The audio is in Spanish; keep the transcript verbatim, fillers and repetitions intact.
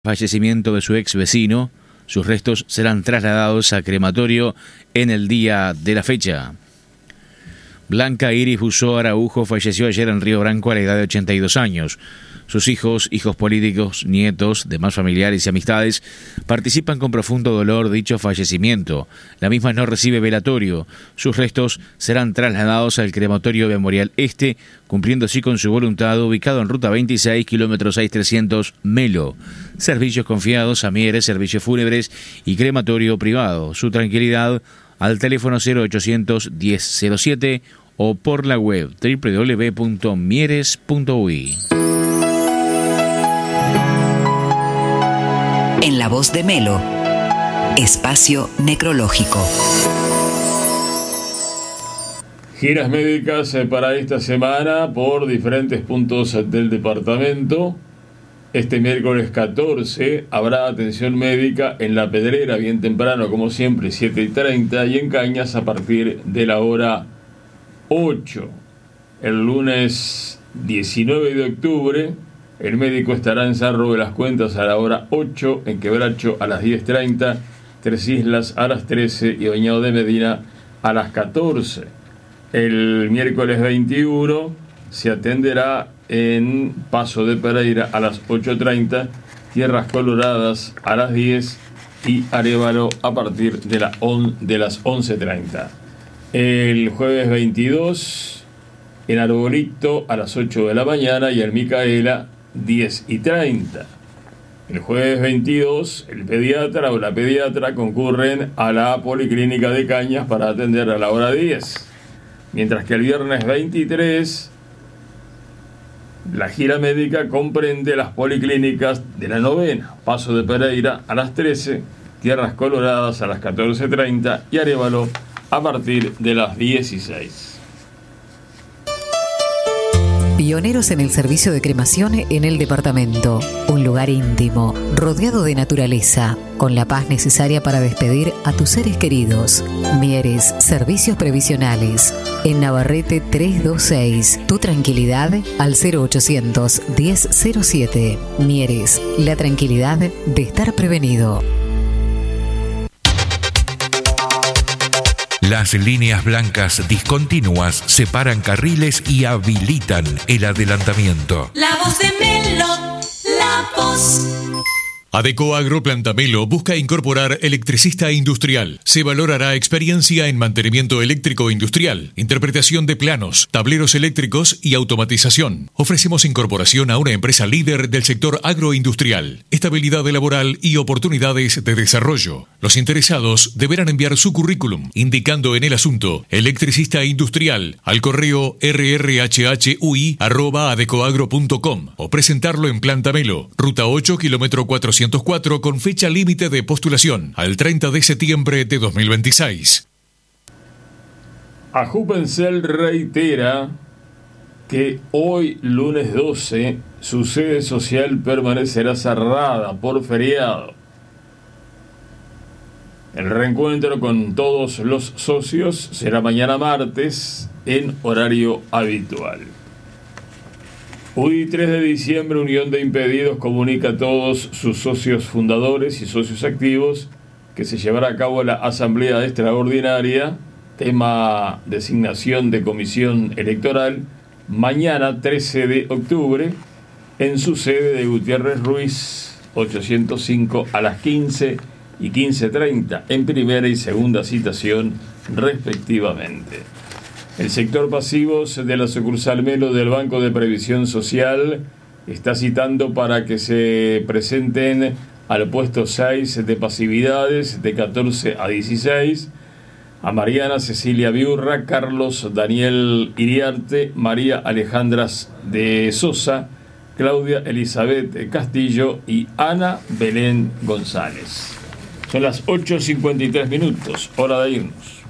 fallecimiento de su ex vecino. Sus restos serán trasladados a crematorio en el día de la fecha. Blanca Iris Busó Araujo falleció ayer en Río Branco a la edad de ochenta y dos años. Sus hijos, hijos políticos, nietos, demás familiares y amistades participan con profundo dolor de dicho fallecimiento. La misma no recibe velatorio. Sus restos serán trasladados al crematorio Memorial Este, cumpliendo así con su voluntad, ubicado en ruta veintiséis, kilómetro seis trescientos, Melo. Servicios confiados a Mieres, servicios fúnebres y crematorio privado. Su tranquilidad al teléfono cero ochocientos diez cero siete o por la web doble u doble u doble u punto mieres punto u i. En la voz de Melo, espacio necrológico. Giras médicas para esta semana por diferentes puntos del departamento. Este miércoles catorce habrá atención médica en La Pedrera, bien temprano como siempre, siete y treinta, y en Cañas a partir de la hora ocho. El lunes diecinueve de octubre, el médico estará en Cerro de las Cuentas a la hora ocho, en Quebracho a las diez treinta, Tres Islas a las trece y Bañado de Medina a las catorce. El miércoles veintiuno se atenderá en Paso de Pereira a las ocho treinta, Tierras Coloradas a las diez y Arévalo a partir de, la on, de las once treinta. El jueves veintidós en Arbolito a las ocho de la mañana y en Micaela diez y treinta. El jueves veintidós el pediatra o la pediatra concurren a la Policlínica de Cañas para atender a la hora diez. Mientras que el viernes veintitrés la gira médica comprende las policlínicas de la Novena, Paso de Pereira a las trece, Tierras Coloradas a las catorce treinta y Arévalo a partir de las dieciséis. Pioneros en el servicio de cremación en el departamento. Un lugar íntimo, rodeado de naturaleza, con la paz necesaria para despedir a tus seres queridos. Mieres, servicios previsionales. En Navarrete trescientos veintiséis. Tu tranquilidad al cero ochocientos diez cero siete. Mieres, la tranquilidad de estar prevenido. Las líneas blancas discontinuas separan carriles y habilitan el adelantamiento. La voz de Melo, la voz. Adecoagro Plantamelo busca incorporar electricista industrial. Se valorará experiencia en mantenimiento eléctrico industrial, interpretación de planos, tableros eléctricos y automatización. Ofrecemos incorporación a una empresa líder del sector agroindustrial, estabilidad laboral y oportunidades de desarrollo. Los interesados deberán enviar su currículum indicando en el asunto electricista industrial al correo r r h h u i arroba adecoagro punto com o presentarlo en Plantamelo, ruta ocho, kilómetro cuatrocientos cuatro, con fecha límite de postulación al treinta de septiembre de dos mil veintiséis. Ajupencel reitera que hoy, lunes doce, su sede social permanecerá cerrada por feriado. El reencuentro con todos los socios será mañana martes en horario habitual. U D I tres de diciembre, Unión de Impedidos, comunica a todos sus socios fundadores y socios activos que se llevará a cabo la asamblea extraordinaria, tema designación de comisión electoral, mañana trece de octubre, en su sede de Gutiérrez Ruiz ochocientos cinco a las quince y quince treinta, en primera y segunda citación respectivamente. El sector pasivos de la sucursal Melo del Banco de Previsión Social está citando para que se presenten al puesto seis de pasividades de catorce a dieciséis a Mariana Cecilia Biurra, Carlos Daniel Iriarte, María Alejandra de Sosa, Claudia Elizabeth Castillo y Ana Belén González. Son las ocho cincuenta y tres minutos, hora de irnos.